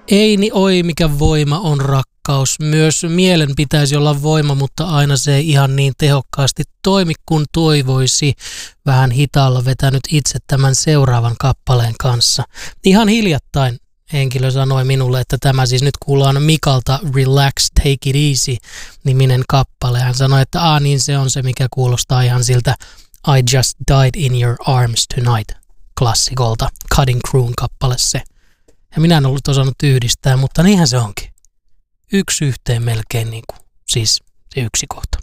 Eini oi, mikä voima on rakkaus. Myös mielen pitäisi olla voima, mutta aina se ei ihan niin tehokkaasti toimi kuin toivoisi. Vähän hitaalla vetänyt itse tämän seuraavan kappaleen kanssa. Ihan hiljattain henkilö sanoi minulle, että tämä siis nyt kuullaan Mikalta Relax, Take It Easy -niminen kappale. Hän sanoi, että niin se on se, mikä kuulostaa ihan siltä I Just Died in Your Arms Tonight -klassikolta. Cutting Crewn kappale se. Ja minä en ollut osannut yhdistää, mutta niinhän se onkin. Yksi yhteen melkein niin kuin, siis se yksi kohta.